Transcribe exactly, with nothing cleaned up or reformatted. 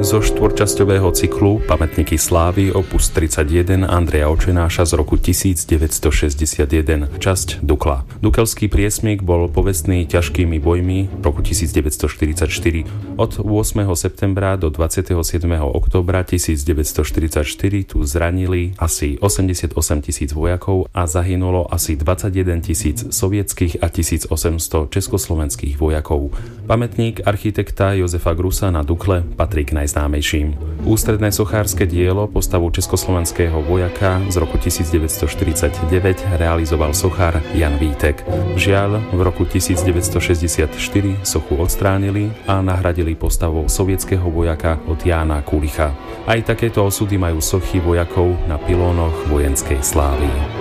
zo štvorčasťového cyklu Pamätníky slávy opus tridsaťjeden Andreja Očenáša z roku tisícdeväťstošesťdesiatjeden, časť Dukla. Dukelský priesmik bol povestný ťažkými bojmi v roku tisícdeväťstoštyridsaťštyri. Od ôsmeho septembra do dvadsiateho siedmeho októbra tisícdeväťstoštyridsaťštyri tu zranili asi osemdesiatosem tisíc vojakov a zahynulo asi dvadsaťjeden tisíc sovietských a tisícosemsto československých vojakov. Pamätník architekta Jozefa Grusa na Dukle patrí k najznámejším. Ústredné sochárske dielo postavu československého vojaka z roku tisícdeväťstoštyridsaťdeväť realizoval sochár Jan Vítek. Žiaľ, v roku tisícdeväťstošesťdesiatštyri sochu odstránili a nahradili postavou sovietskeho vojaka od Jána Kulicha. Aj takéto osudy majú sochy vojakov na pilónoch vojenskej slávy.